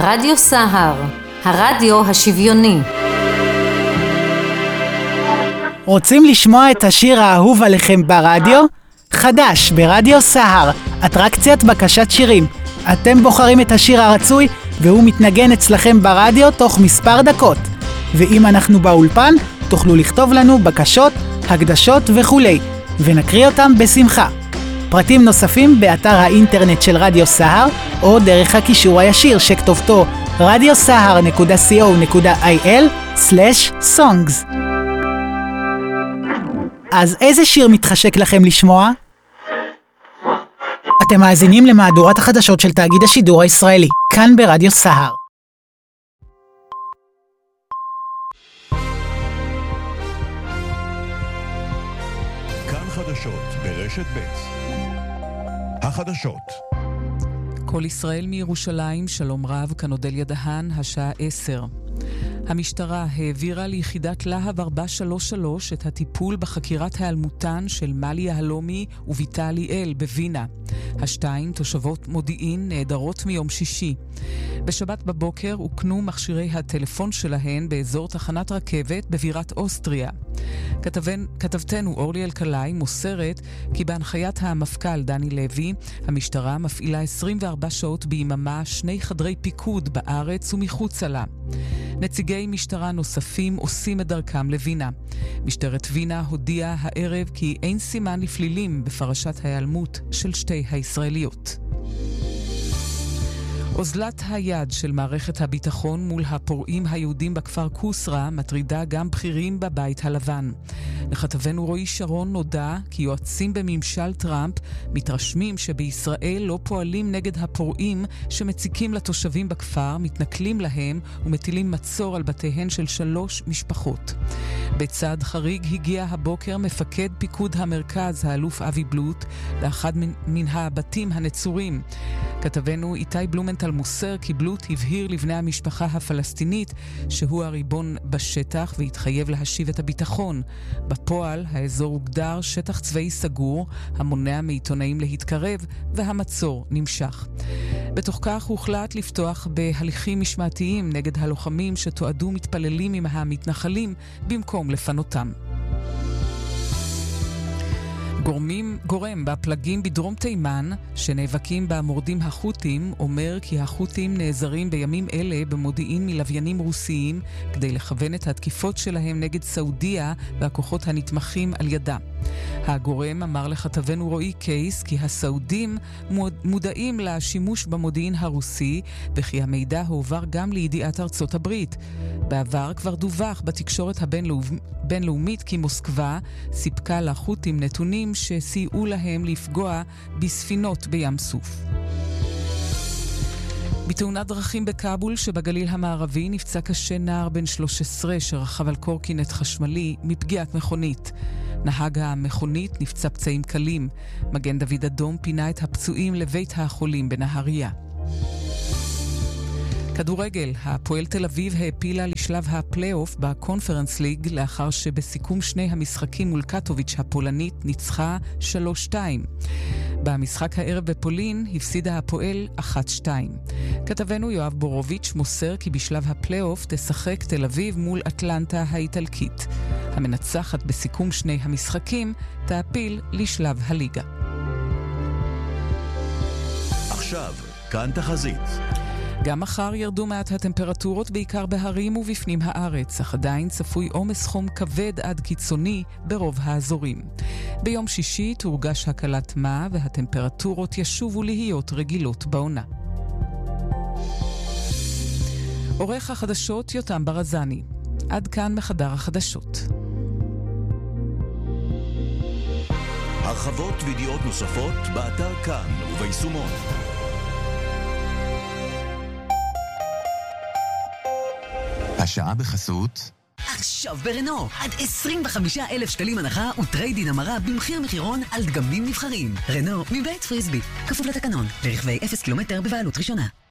רדיו סהר, הרדיו השוויוני. רוצים לשמוע את השיר האהוב עליכם ברדיו? חדש ברדיו סהר, אטרקציית בקשת שירים. אתם בוחרים את השיר הרצוי והוא מתנגן אצלכם ברדיו תוך מספר דקות. ואם אנחנו באולפן, תוכלו לכתוב לנו בקשות, הקדשות וכולי, ונקריא אותם בשמחה. פרטים נוספים באתר האינטרנט של רדיו סהר, או דרך הקישור הישיר שכתובתו radiosahar.co.il/songs. אז איזה שיר מתחשק לכם לשמוע? אתם מאזינים למהדורת החדשות של תאגיד השידור הישראלי, כאן ברדיו סהר. כאן חדשות ברשת ב'. החדשות. כל ישראל מירושלים, שלום רב, כאן אודליה דהן, השעה 10. המשטרה העבירה ליחידת להב 433 את הטיפול בחקירת העלמותן של מלי יהלומי וביתה ליאל בווינה. השתיים, תושבות מודיעין, נעדרות מיום שישי. בשבת בבוקר הוקנו מכשירי הטלפון שלהן באזור תחנת רכבת בבירת אוסטריה. כתבתנו אורלי אלקלעי מוסרת כי בהנחיית המפכ"ל דני לוי, המשטרה מפעילה 24 שעות ביממה 2 חדרי פיקוד בארץ ומחוצה לה. נציגי משטרה נוספים עושים את דרכם לווינה. משטרת וינה הודיעה הערב כי אין סימן לפלילים בפרשת ההיעלמות של שתי הישראליות. אוזלת היד של מערכת הביטחון מול הפורעים היהודים בכפר קוסרה מטרידה גם בכירים בבית הלבן. לכתבנו רועי שרון נודע כי יועצים בממשל טראמפ מתרשמים שבישראל לא פועלים נגד הפורעים שמציקים לתושבים בכפר, מתנכלים להם ומטילים מצור על בתיהן של 3 משפחות. בצד חריג הגיע הבוקר מפקד פיקוד המרכז, האלוף אבי בלוט, לאחד מן הבתים הנצורים. כתבנו איתי בלומנטל מוסר כי בלוט הבהיר לבני המשפחה הפלסטינית שהוא הריבון בשטח והתחייב להשיב את הביטחון. בפועל האזור הוגדר שטח צבאי סגור המונע מעיתונאים להתקרב והמצור נמשך. בתוך כך הוחלט לפתוח בהליכים משמעתיים נגד הלוחמים שתועדו מתפללים עם המתנחלים במקום לפנותם. גורם בפלגים בדרום תימן שנאבקים במורדים החות'ים אומר כי החות'ים נעזרים בימים אלה במודיעין מלוויינים רוסיים כדי לכוון את התקיפות שלהם נגד סעודיה והכוחות הנתמכים על ידה. הגורם אמר לכתבנו רועי קייס כי הסעודים מודעים לשימוש במודיעין הרוסי וכי המידע הועבר גם לידיעת ארצות הברית. בעבר כבר דווח בתקשורת הבינלאומית כי מוסקבה סיפקה לחות'ים נתונים שסייעו להם לפגוע בספינות בים סוף. בתאונת דרכים בקאבול שבגליל המערבי נפצע קשה נער בן 13 שרכב על קורקינט חשמלי מפגיעת מכונית. נהג המכונית נפצע פצעים קלים. מגן דוד אדום פינה את הפצועים לבית החולים בנהריה. כדורגל, הפועל תל אביב העפילה לשלב הפלייאוף בקונפרנס ליג לאחר שבסיכום 2 המשחקים מול קטוביץ' הפולנית ניצחה 3-2. במשחק הערב בפולין הפסידה הפועל 1-2. כתבנו יואב בורוביץ' מוסר כי בשלב הפלייאוף תשחק תל אביב מול אטלנטה האיטלקית. המנצחת בסיכום 2 המשחקים תעפיל לשלב הליגה. עכשיו, כאן תחזית. גם מחר ירדו מעט הטמפרטורות בעיקר בהרים ובפנים הארץ, אך עדיין צפוי עומס חום כבד עד קיצוני ברוב האזורים. ביום שישי תורגש הקלת מה והטמפרטורות ישובו להיות רגילות בעונה. עורך החדשות יותם ברזני. עד כאן מחדר החדשות. הרחבות וידיעות נוספות באתר כאן וביישומון. השעה בחסות עכשיו ברנו, עד 25,000 שקלים הנחה וטריידין המרה במחיר מחירון על דגמים נבחרים. רנו מבית פריסבי, כפוף לתקנון, לרכבי 0 קילומטר בבעלות ראשונה.